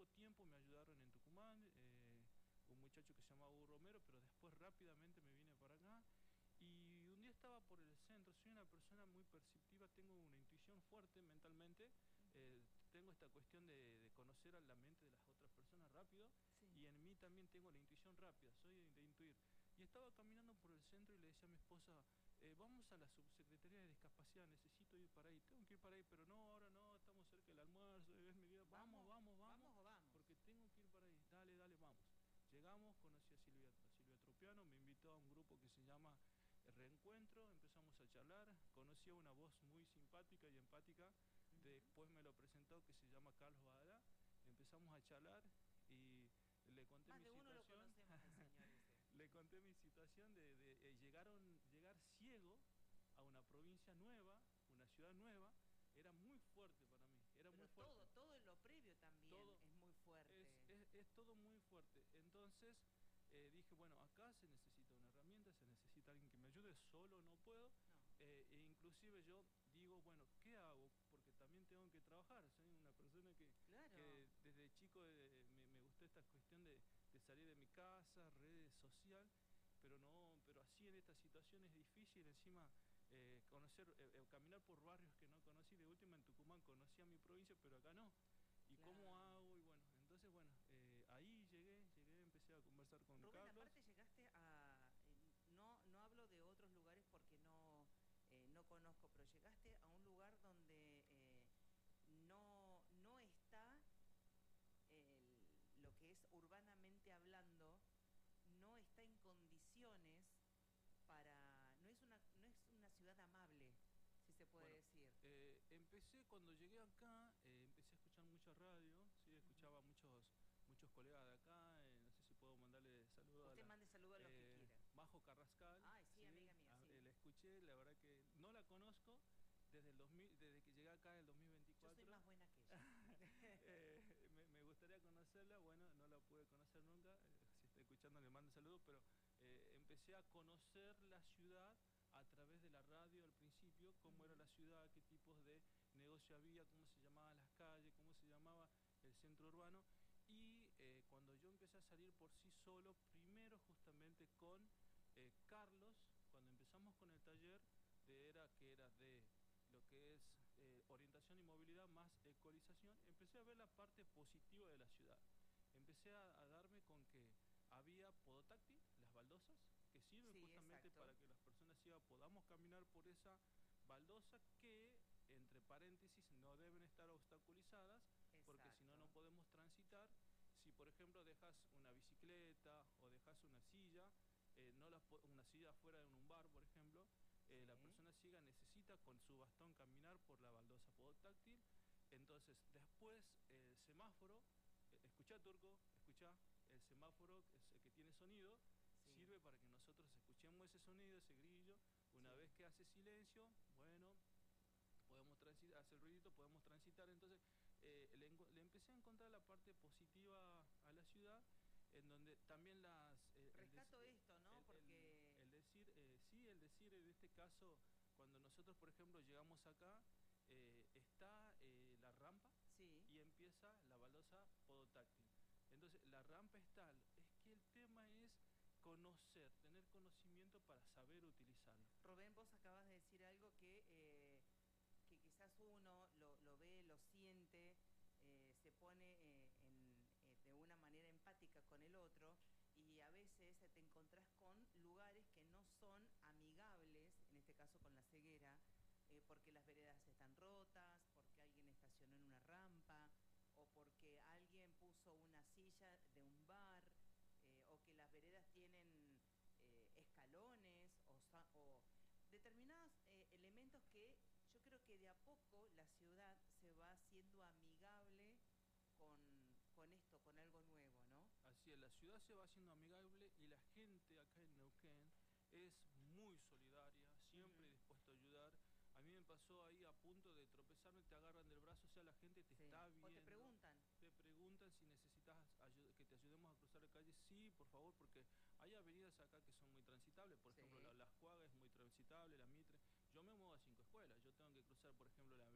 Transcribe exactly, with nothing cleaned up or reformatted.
poco tiempo me ayudaron en Tucumán, eh, un muchacho que se llamaba Hugo Romero, pero después rápidamente me vine para acá. Y un día estaba por el centro, soy una persona muy perceptiva, tengo una intuición fuerte mentalmente, eh, tengo esta cuestión de, de conocer a la mente de las otras personas rápido, Sí. y en mí también tengo la intuición rápida, soy de, de intuir. Y estaba caminando por el centro y le decía a mi esposa, eh, vamos a la subsecretaría de discapacidad, necesito ir para ahí, tengo que ir para ahí, pero no, ahora no, estamos cerca del almuerzo, es mi vida, vamos, vamos, vamos, vamos o vamos. porque tengo que ir para ahí, dale, dale, vamos. Llegamos, conocí a Silvia, a Silvia Tropiano, me invitó a un grupo que se llama El Reencuentro, empezamos a charlar, conocí a una voz muy simpática y empática, uh-huh. Después me lo presentó, que se llama Carlos Badalá, empezamos a charlar y le conté Más mi de uno situación. Lo conocemos al señor ese. Le conté mi situación de, de, de llegaron, llegar ciego a una provincia nueva, una ciudad nueva, era muy fuerte para mí, era Pero muy fuerte. Todo, todo en lo previo también todo es muy fuerte. Es, es, es todo muy fuerte. Entonces eh, dije, bueno, acá se necesita una herramienta, se necesita alguien que me ayude, solo no puedo. No. Eh, e inclusive yo digo, bueno, ¿qué hago? Porque también tengo que trabajar. Soy una persona que, claro. que desde chico eh, me, me gustó esta cuestión de, de salir de mi casa, redes social, pero no, pero así en esta situación es difícil, encima eh, conocer, eh, caminar por barrios que no conocí. De última en Tucumán conocí a mi provincia, pero acá no. ¿Y claro. cómo hago? Y bueno, entonces bueno, eh, ahí llegué, llegué, empecé a conversar con Rubén, Carlos. aparte llegaste a, eh, no, no hablo de otros lugares porque no, eh, no conozco, pero llegaste a un lugar donde eh, no, no está el, lo que es urbanamente hablando, no está en condiciones para, no es una, no es una ciudad amable, si se puede bueno, decir. Eh, empecé cuando llegué acá, eh, empecé a escuchar mucha radio, sí, escuchaba uh-huh. muchos muchos colegas de acá, eh, no sé si puedo mandarle saludos. Usted a la, mande saludos a los eh, que quiera. Majo Carrascal. Ay, sí, sí, amiga mía, sí. La escuché, la verdad que no la conozco desde el dos mil, desde que llegué acá en el dos mil veinticuatro. Yo soy más buena que ella. eh, me, me gustaría conocerla, bueno, no la pude conocer nunca, eh, si está escuchando le mando saludos, pero eh, empecé a conocer la ciudad a través de la radio al principio, cómo uh-huh. era la ciudad, qué tipos de negocio había, cómo se llamaban las calles, cómo se llamaba el centro urbano. Y eh, cuando yo empecé a salir por sí solo, primero justamente con eh, Carlos, cuando empezamos con el taller, de era que era de lo que es eh, orientación y movilidad más ecualización, empecé a ver la parte positiva de la ciudad. Empecé a, a darme con que había podotáctil, las baldosas, que sirven sí, justamente exacto. para que las personas ciegas podamos caminar por esa baldosa que, entre paréntesis, no deben estar obstaculizadas, exacto. porque si no, no podemos transitar. Si, por ejemplo, dejas una bicicleta o dejas una silla, eh, no las, una silla afuera de un bar, por ejemplo, eh, sí. la persona ciega necesita con su bastón caminar por la baldosa podotáctil. Entonces, después, el semáforo, eh, escuchá, Turco, escuchá, el semáforo que, que tiene sonido, sí. sirve para que nosotros escuchemos ese sonido, ese grillo. Una sí. vez que hace silencio, bueno, podemos transitar, hace el ruidito, podemos transitar. Entonces, eh, le, le empecé a encontrar la parte positiva a la ciudad, en donde también las... Eh, Rescato el, esto, ¿no? El, Porque... El, el decir, eh, sí, el decir en este caso, cuando nosotros, por ejemplo, llegamos acá, eh, está eh, la rampa sí. y empieza la baldosa podotáctil. Entonces, la rampa es tal, es que el tema es conocer, tener conocimiento para saber utilizarlo. Rubén, vos acabas de decir algo que, eh, que quizás uno lo, lo ve, lo siente, eh, se pone eh, en, eh, de una manera empática con el otro y a veces te encontrás con lugares que no son amigables, en este caso con la ceguera, eh, porque las veredas están rotas, porque alguien estacionó en una rampa o porque alguien puso una silla de un bar, eh, o que las veredas tienen eh, escalones o, o determinados eh, elementos que yo creo que de a poco la ciudad se va haciendo amigable con, con esto, con algo nuevo, ¿no? Así es, la ciudad se va haciendo amigable y la gente acá en Neuquén es muy solidaria, siempre uh-huh. dispuesta a ayudar. A mí me pasó ahí a punto de tropezarme, te agarran del brazo, o sea, la gente te sí. está viendo. O te preguntan. Te preguntan si necesitas que te ayudemos a cruzar la calle. Sí, por favor, porque hay avenidas acá que son muy transitables. Por sí. ejemplo, la, Las Cuagas es muy transitable, la Mitre. Yo me muevo a cinco escuelas. Yo tengo que cruzar, por ejemplo, la,